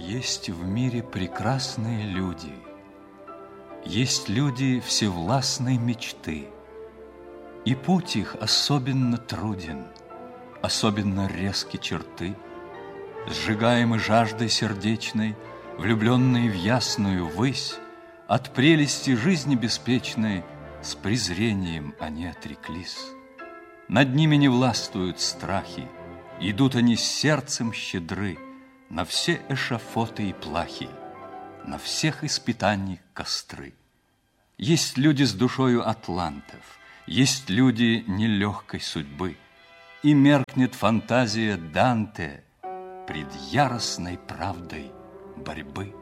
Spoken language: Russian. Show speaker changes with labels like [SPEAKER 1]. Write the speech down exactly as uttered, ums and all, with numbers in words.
[SPEAKER 1] Есть в мире прекрасные люди, есть люди всевластной мечты, и путь их особенно труден, особенно резки черты. Сжигаемы жаждой сердечной, влюбленные в ясную высь, от прелести жизни беспечной с презрением они отреклись. Над ними не властвуют страхи, идут они с сердцем щедры на все эшафоты и плахи, на всех испытаний костры. Есть люди с душою атлантов, есть люди нелегкой судьбы, и меркнет фантазия Данте пред яростной правдой борьбы.